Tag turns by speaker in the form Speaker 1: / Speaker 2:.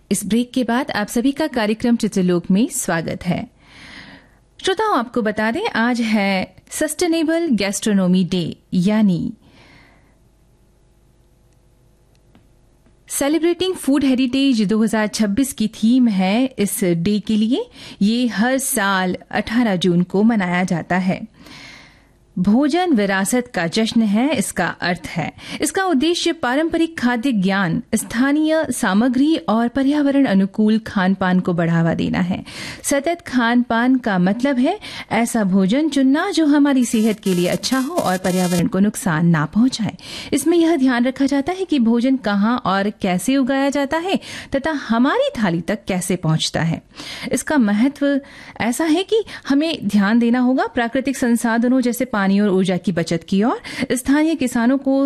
Speaker 1: इस ब्रेक के बाद आप सभी का कार्यक्रम चित्रलोक में स्वागत है। श्रोताओं, आपको बता दें आज है सस्टेनेबल गैस्ट्रोनोमी डे यानी सेलिब्रेटिंग फूड हेरिटेज 2026 की थीम है इस डे के लिए। ये हर साल 18 जून को मनाया जाता है। भोजन विरासत का जश्न है, इसका अर्थ है। इसका उद्देश्य पारंपरिक खाद्य ज्ञान, स्थानीय सामग्री और पर्यावरण अनुकूल खान पान को बढ़ावा देना है। सतत खान पान का मतलब है ऐसा भोजन चुनना जो हमारी सेहत के लिए अच्छा हो और पर्यावरण को नुकसान ना पहुंचाए। इसमें यह ध्यान रखा जाता है कि भोजन कहाँ और कैसे उगाया जाता है तथा हमारी थाली तक कैसे पहुंचता है। इसका महत्व ऐसा है कि हमें ध्यान देना होगा प्राकृतिक संसाधनों जैसे पानी और ऊर्जा की बचत की ओर। स्थानीय किसानों को